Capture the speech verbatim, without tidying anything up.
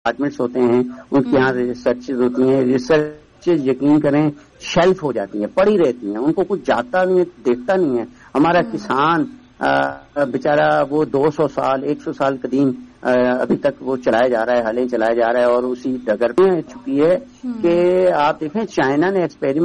Departments होते हैं, उनके यहाँ रिसर्चेज होती हैं, रिसर्चेज यकीन करें शेल्फ हो जाती हैं, पड़ी रहती हैं, उनको कुछ जाता नहीं है, देखता नहीं है। हमारा किसान बेचारा वो दो सौ साल एक सौ साल कदीम अभी तक वो चलाया जा रहा है, हलें चलाया जा रहा है और उसी डगर में चुकी है कि आप देखें चाइना ने एक्सपेरिमेंट